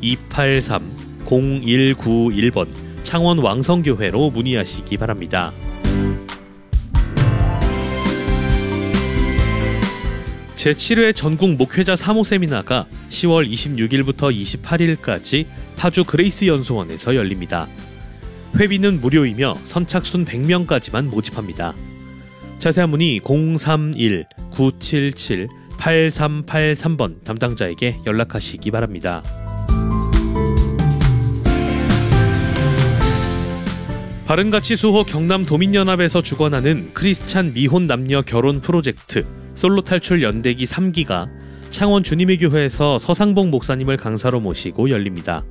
283-0191번 창원 왕성교회로 문의하시기 바랍니다. 제7회 전국 목회자 사모 세미나가 10월 26일부터 28일까지 파주 그레이스 연수원에서 열립니다. 회비는 무료이며 선착순 100명까지만 모집합니다. 자세한 문의 031-977-8383번 담당자에게 연락하시기 바랍니다. 바른가치 수호 경남도민연합에서 주관하는 크리스찬 미혼 남녀 결혼 프로젝트 솔로 탈출 연대기 3기가 창원 주님의 교회에서 서상복 목사님을 강사로 모시고 열립니다.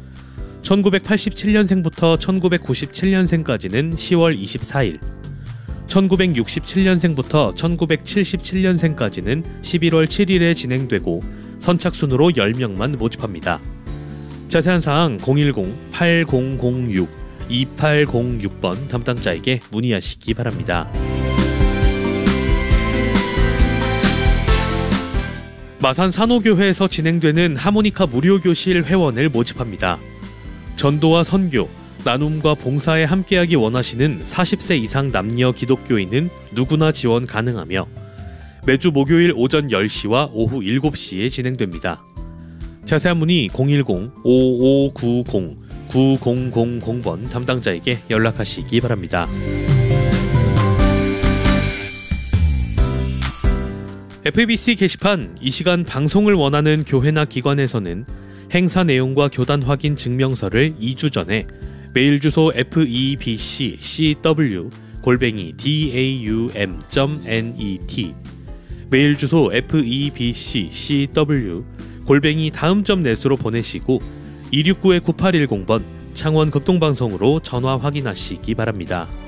1987년생부터 1997년생까지는 10월 24일, 1967년생부터 1977년생까지는 11월 7일에 진행되고 선착순으로 10명만 모집합니다. 자세한 사항 010-8006-2806번 담당자에게 문의하시기 바랍니다. 마산 산호교회에서 진행되는 하모니카 무료교실 회원을 모집합니다. 전도와 선교, 나눔과 봉사에 함께하기 원하시는 40세 이상 남녀 기독교인은 누구나 지원 가능하며 매주 목요일 오전 10시와 오후 7시에 진행됩니다. 자세한 문의 010-5590-9000번 담당자에게 연락하시기 바랍니다. FABC 게시판 이 시간 방송을 원하는 교회나 기관에서는 행사 내용과 교단 확인 증명서를 2주 전에 메일 주소 febcw@daum.net 메일 주소 febcw@daum.net으로 보내시고 269-9810번 창원 극동방송으로 전화 확인하시기 바랍니다.